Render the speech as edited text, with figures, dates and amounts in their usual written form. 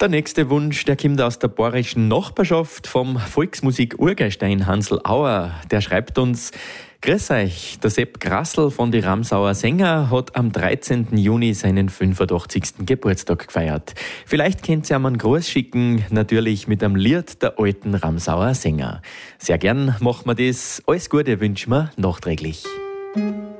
Der nächste Wunsch, der kommt aus der bayerischen Nachbarschaft vom Volksmusik-Urgestein Hansl Auer. Der schreibt uns: Grüß euch, der Sepp Grassl von die Ramsauer Sänger hat am 13. Juni seinen 85. Geburtstag gefeiert. Vielleicht könnt ihr ihm einen Gruß schicken, natürlich mit einem Lied der alten Ramsauer Sänger. Sehr gern machen wir das. Alles Gute wünschen wir nachträglich.